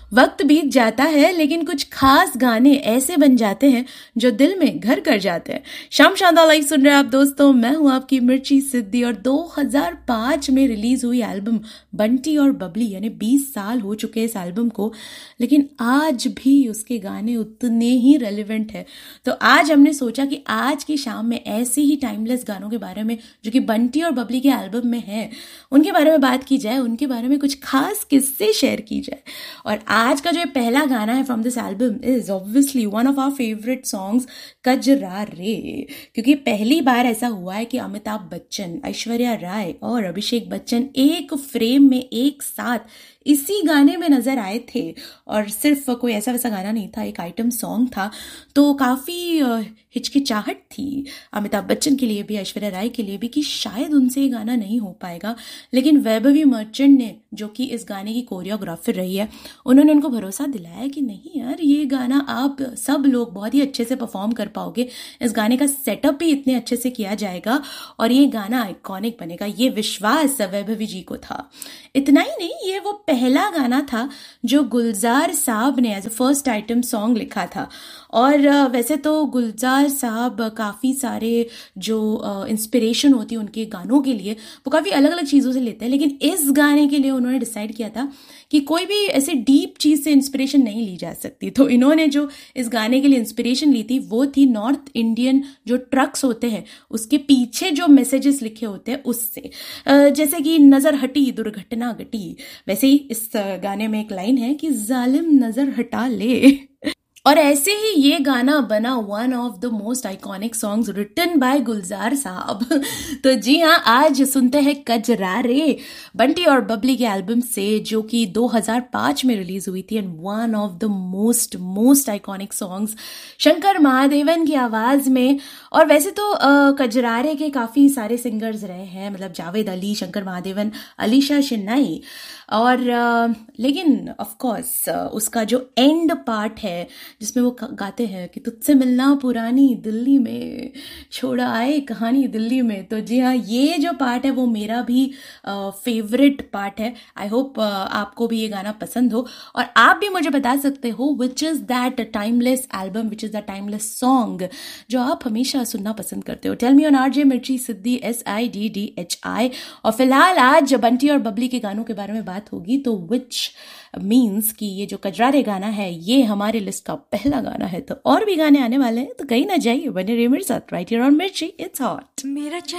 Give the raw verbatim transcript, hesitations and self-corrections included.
वक्त बीत जाता है लेकिन कुछ खास गाने ऐसे बन जाते हैं जो दिल में घर कर जाते हैं। शाम शानदार लाइव सुन रहे हैं आप दोस्तों, मैं हूं आपकी मिर्ची सिद्धि और दो हज़ार पाँच में रिलीज हुई एल्बम बंटी और बबली, यानी बीस साल हो चुके इस एल्बम को, लेकिन आज भी उसके गाने उतने ही रेलिवेंट है। तो आज हमने सोचा कि आज की शाम में ऐसे ही टाइमलेस गानों के बारे में जो कि बंटी और बबली के एल्बम में है, उनके बारे में बात की जाए, उनके बारे में कुछ खास किस्से शेयर की जाए। और आज का जो पहला गाना है from this album is obviously one of our favourite songs, कजरारे, क्योंकि पहली बार ऐसा हुआ है कि अमिताभ बच्चन, ऐश्वर्या राय और अभिषेक बच्चन एक फ्रेम में एक साथ इसी गाने में नजर आए थे। और सिर्फ कोई ऐसा वैसा गाना नहीं था, एक आइटम सॉन्ग था, तो काफी हिचकिचाहट थी अमिताभ बच्चन के लिए भी, ऐश्वर्या राय के लिए भी, कि शायद उनसे ये गाना नहीं हो पाएगा। लेकिन वैभवी मर्चेंट ने, जो कि इस गाने की कोरियोग्राफर रही है, उन्होंने उनको भरोसा दिलाया कि नहीं यार, ये गाना आप सब लोग बहुत ही अच्छे से परफॉर्म कर पाओगे, इस गाने का सेटअप भी इतने अच्छे से किया जाएगा और ये गाना आइकॉनिक बनेगा। ये विश्वास वैभवी जी को था। इतना ही नहीं, ये वो पहला गाना था जो गुलजार साहब ने as a first item song लिखा था। और वैसे तो गुलजार साहब काफ़ी सारे जो इंस्पिरेशन होती है उनके गानों के लिए, वो काफ़ी अलग अलग चीज़ों से लेते हैं, लेकिन इस गाने के लिए उन्होंने डिसाइड किया था कि कोई भी ऐसे डीप चीज़ से इंस्पिरेशन नहीं ली जा सकती। तो इन्होंने जो इस गाने के लिए इंस्पिरेशन ली थी वो थी नॉर्थ इंडियन जो ट्रक्स होते हैं उसके पीछे जो मैसेजेस लिखे होते हैं उससे, जैसे कि नज़र हटी दुर्घटना घटी, वैसे ही इस गाने में एक लाइन है कि जालिम नज़र हटा ले। और ऐसे ही ये गाना बना one of the most iconic songs written by गुलजार साहब। तो जी हाँ, आज सुनते हैं कजरारे, बंटी और बबली के एल्बम से, जो कि दो हज़ार पाँच में रिलीज हुई थी, and one of the most most iconic songs Shankar Mahadevan की आवाज में। और वैसे तो कजरारे के काफी सारे सिंगर्स रहे हैं, मतलब जावेद अली, शंकर महादेवन, अलीशा चिन्नाई, और लेकिन ऑफ कोर्स उसका जो एंड पार्ट है जिसमें वो गाते हैं कि तुझसे मिलना पुरानी दिल्ली में, छोड़ा आए कहानी दिल्ली में। तो जी हाँ, ये जो पार्ट है वो मेरा भी फेवरेट पार्ट है। आई होप आपको भी ये गाना पसंद हो और आप भी मुझे बता सकते हो which is that timeless album, which is the timeless song जो आप हमेशा सुनना पसंद करते हो। टेल मी ऑन आरजे मिर्ची सिद्धि, S I D D H I. और फिलहाल आज बंटी और बबली के गानों के बारे में बात होगी, तो विच मीन्स कि ये जो कजरारे गाना है ये हमारे लिस्ट का पहला गाना है। तो और भी गाने आने वाले हैं, तो कहीं ना जाइए, बने रहिए मेरे साथ राइट हियर ऑन मिर्ची, इट्स हॉट।